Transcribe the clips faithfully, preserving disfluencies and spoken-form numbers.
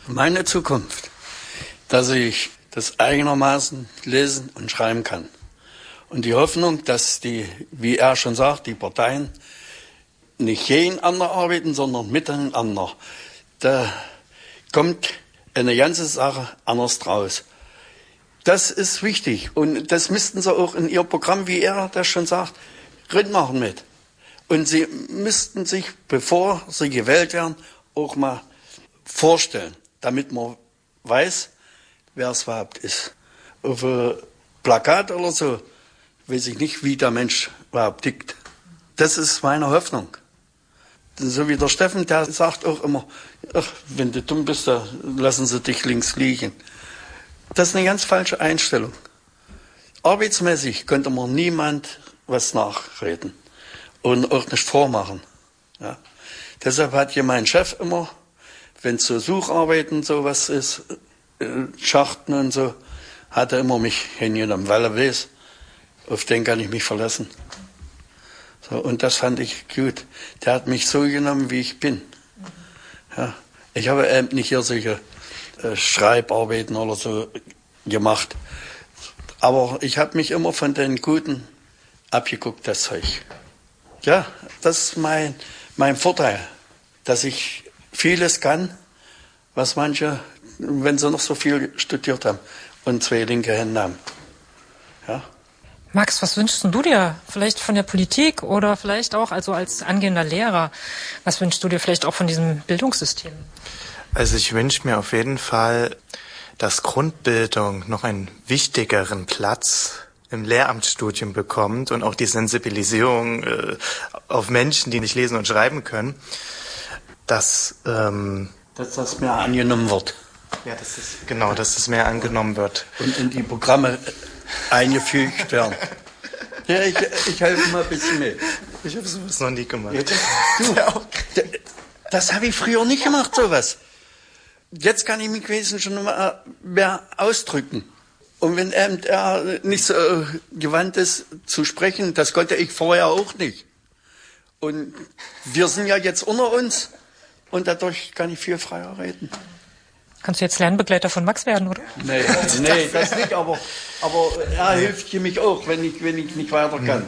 Meine Zukunft, dass ich das eigenermaßen lesen und schreiben kann. Und die Hoffnung, dass die, wie er schon sagt, die Parteien nicht gegeneinander arbeiten, sondern miteinander. Da kommt eine ganze Sache anders raus. Das ist wichtig. Und das müssten sie auch in ihr Programm, wie er das schon sagt, drin machen mit. Und sie müssten sich, bevor sie gewählt werden, auch mal vorstellen, damit man weiß, wer es überhaupt ist. Auf ein Plakat oder so weiß ich nicht, wie der Mensch überhaupt tickt. Das ist meine Hoffnung. So wie der Steffen, der sagt auch immer, ach, wenn du dumm bist, dann lassen sie dich links liegen. Das ist eine ganz falsche Einstellung. Arbeitsmäßig könnte man niemand was nachreden und auch nicht vormachen. Ja. Deshalb hat hier mein Chef immer, wenn es so Sucharbeiten sowas ist, Schachten und so, hat er immer mich hingenommen, weil er weiß, auf den kann ich mich verlassen. So, und das fand ich gut. Der hat mich so genommen, wie ich bin. Ja, ich habe eben nicht hier solche äh, Schreibarbeiten oder so gemacht. Aber ich habe mich immer von den Guten abgeguckt, das Zeug. Ja, das ist mein, mein Vorteil, dass ich vieles kann, was manche, wenn sie noch so viel studiert haben und zwei linke Hände haben. Ja. Max, was wünschst du dir vielleicht von der Politik oder vielleicht auch also als angehender Lehrer? Was wünschst du dir vielleicht auch von diesem Bildungssystem? Also ich wünsche mir auf jeden Fall, dass Grundbildung noch einen wichtigeren Platz im Lehramtsstudium bekommt und auch die Sensibilisierung äh, auf Menschen, die nicht lesen und schreiben können, dass, ähm, dass das mehr angenommen wird. Ja, das ist, genau, dass das mehr angenommen wird. Und in die Programme eingefügt werden. Ja, ich, ich helfe mal ein bisschen mit. Ich habe sowas noch nie gemacht. Ja, das, du, das, das habe ich früher nicht gemacht, sowas. Jetzt kann ich mich wesentlich schon mal mehr ausdrücken. Und wenn er nicht so gewandt ist zu sprechen, das konnte ich vorher auch nicht. Und wir sind ja jetzt unter uns und dadurch kann ich viel freier reden. Kannst du jetzt Lernbegleiter von Max werden, oder? Nee, nee, das nicht, aber, aber er hilft für mich auch, wenn ich, wenn ich nicht weiter kann.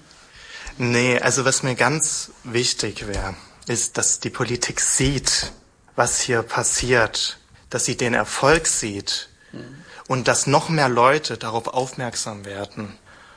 Nee, also was mir ganz wichtig wäre, ist, dass die Politik sieht, was hier passiert, dass sie den Erfolg sieht und dass noch mehr Leute darauf aufmerksam werden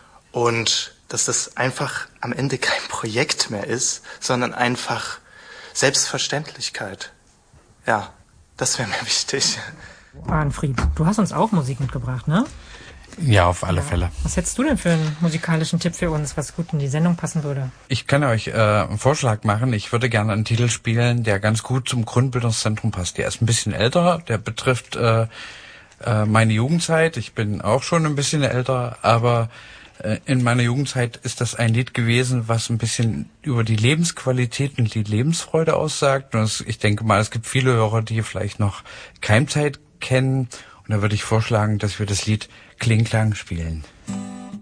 und dass das einfach am Ende kein Projekt mehr ist, sondern einfach Selbstverständlichkeit. Ja. Das wäre mir wichtig. Arnfried, du hast uns auch Musik mitgebracht, ne? Ja, auf alle ja. Fälle. Was hättest du denn für einen musikalischen Tipp für uns, was gut in die Sendung passen würde? Ich kann euch äh, einen Vorschlag machen. Ich würde gerne einen Titel spielen, der ganz gut zum Grundbildungszentrum passt. Der ist ein bisschen älter, der betrifft äh, äh, meine Jugendzeit. Ich bin auch schon ein bisschen älter, aber in meiner Jugendzeit ist das ein Lied gewesen, was ein bisschen über die Lebensqualität und die Lebensfreude aussagt. Und ich denke mal, es gibt viele Hörer, die vielleicht noch Keimzeit kennen. Und da würde ich vorschlagen, dass wir das Lied Kling Klang spielen.